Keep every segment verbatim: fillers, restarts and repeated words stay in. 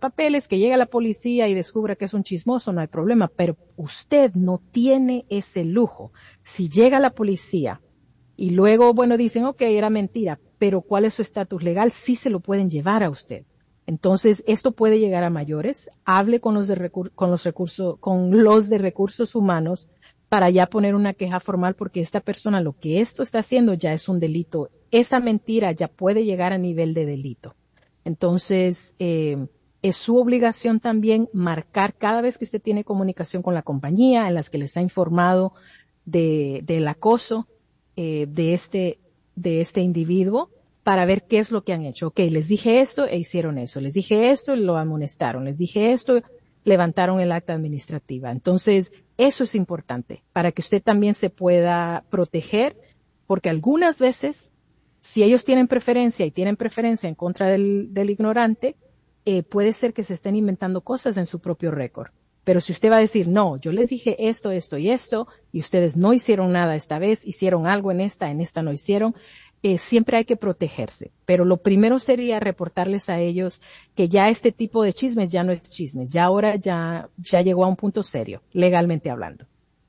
papeles, que llegue la policía y descubra que es un chismoso, no hay problema, pero usted no tiene ese lujo. Si llega la policía y luego, bueno, dicen, ok, era mentira, pero ¿cuál es su estatus legal? Sí se lo pueden llevar a usted. Entonces, esto puede llegar a mayores. Hable con los de, recur- con los recursos, con los de recursos humanos para ya poner una queja formal, porque esta persona, lo que esto está haciendo ya es un delito. Esa mentira ya puede llegar a nivel de delito. Entonces, eh, es su obligación también marcar cada vez que usted tiene comunicación con la compañía en las que les ha informado de, del acoso eh, de este, de este individuo, para ver qué es lo que han hecho. Ok, les dije esto e hicieron eso. Les dije esto y lo amonestaron. Les dije esto, levantaron el acta administrativa. Entonces, eso es importante para que usted también se pueda proteger, porque algunas veces, si ellos tienen preferencia y tienen preferencia en contra del, del ignorante, eh, puede ser que se estén inventando cosas en su propio récord. Pero si usted va a decir, no, yo les dije esto, esto y esto, y ustedes no hicieron nada esta vez, hicieron algo en esta, en esta no hicieron, eh, siempre hay que protegerse. Pero lo primero sería reportarles a ellos que ya este tipo de chismes ya no es chismes, ya ahora ya, ya llegó a un punto serio, legalmente hablando.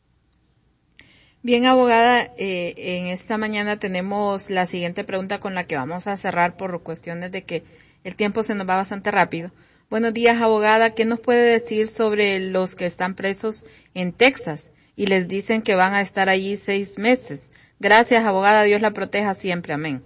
Bien, abogada, eh, en esta mañana tenemos la siguiente pregunta con la que vamos a cerrar por cuestiones de que el tiempo se nos va bastante rápido. Buenos días, abogada. ¿Qué nos puede decir sobre los que están presos en Texas y les dicen que van a estar allí seis meses? Gracias, abogada. Dios la proteja siempre. Amén.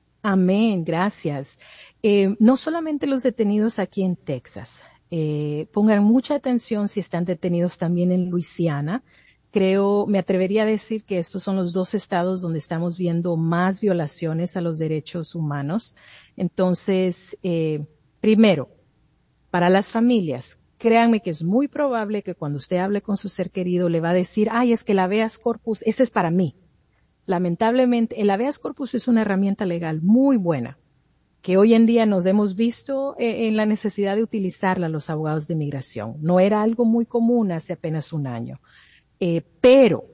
Amén. Gracias. Eh, no solamente los detenidos aquí en Texas. Eh, pongan mucha atención si están detenidos también en Luisiana. Creo, me atrevería a decir que estos son los dos estados donde estamos viendo más violaciones a los derechos humanos. Entonces, eh, primero, para las familias, créanme que es muy probable que cuando usted hable con su ser querido le va a decir, ay, es que el habeas corpus, ese es para mí. Lamentablemente, el habeas corpus es una herramienta legal muy buena, que hoy en día nos hemos visto eh, en la necesidad de utilizarla los abogados de inmigración. No era algo muy común hace apenas un año, eh, pero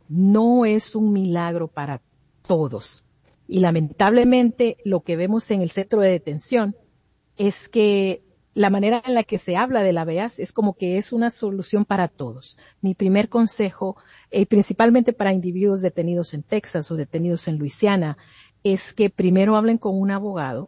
no es un milagro para todos. Y lamentablemente lo que vemos en el centro de detención es que la manera en la que se habla del habeas es como que es una solución para todos. Mi primer consejo, eh, principalmente para individuos detenidos en Texas o detenidos en Luisiana, es que primero hablen con un abogado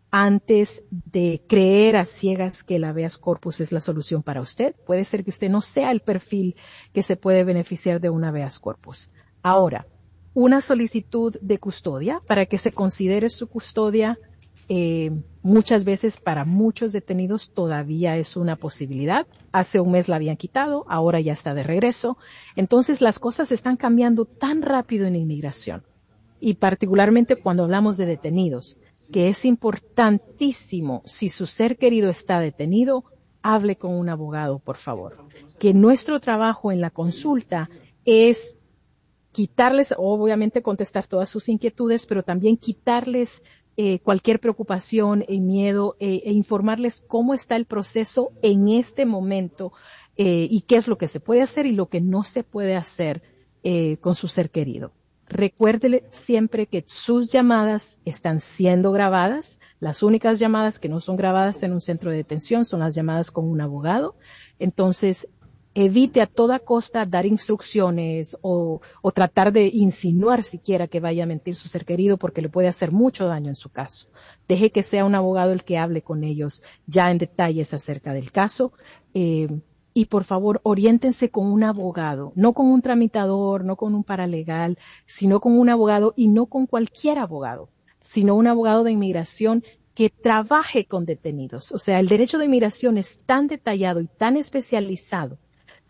antes de creer a ciegas que el habeas corpus es la solución para usted. Puede ser que usted no sea el perfil que se puede beneficiar de un habeas corpus. Ahora, una solicitud de custodia para que se considere su custodia. Eh, muchas veces para muchos detenidos todavía es una posibilidad. Hace un mes la habían quitado, ahora ya está de regreso. Entonces las cosas están cambiando tan rápido en inmigración, y particularmente cuando hablamos de detenidos, que es importantísimo, si su ser querido está detenido, hable con un abogado, por favor. Que nuestro trabajo en la consulta es quitarles, obviamente contestar todas sus inquietudes, pero también quitarles Eh, cualquier preocupación y miedo eh, e informarles cómo está el proceso en este momento eh, y qué es lo que se puede hacer y lo que no se puede hacer eh, con su ser querido. Recuérdele siempre que sus llamadas están siendo grabadas. Las únicas llamadas que no son grabadas en un centro de detención son las llamadas con un abogado. Entonces, evite a toda costa dar instrucciones o, o tratar de insinuar siquiera que vaya a mentir su ser querido, porque le puede hacer mucho daño en su caso. Deje que sea un abogado el que hable con ellos ya en detalles acerca del caso. Eh, y por favor, oriéntense con un abogado, no con un tramitador, no con un paralegal, sino con un abogado, y no con cualquier abogado, sino un abogado de inmigración que trabaje con detenidos. O sea, el derecho de inmigración es tan detallado y tan especializado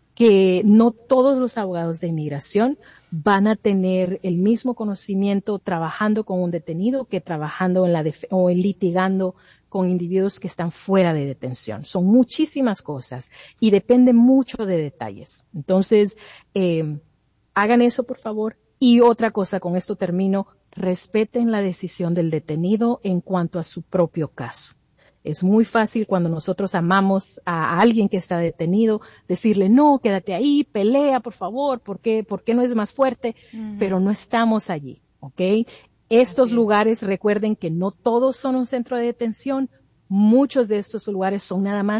que no todos los abogados de inmigración van a tener el mismo conocimiento trabajando con un detenido que trabajando en la def- o en litigando con individuos que están fuera de detención. Son muchísimas cosas y depende mucho de detalles. Entonces, eh, hagan eso, por favor. Y otra cosa, con esto termino, respeten la decisión del detenido en cuanto a su propio caso. Es muy fácil cuando nosotros amamos a alguien que está detenido decirle, no, quédate ahí, pelea, por favor, ¿por qué, por qué no es más fuerte? Uh-huh. Pero no estamos allí, ¿ok? Estos lugares, recuerden que no todos son un centro de detención, muchos de estos lugares son nada más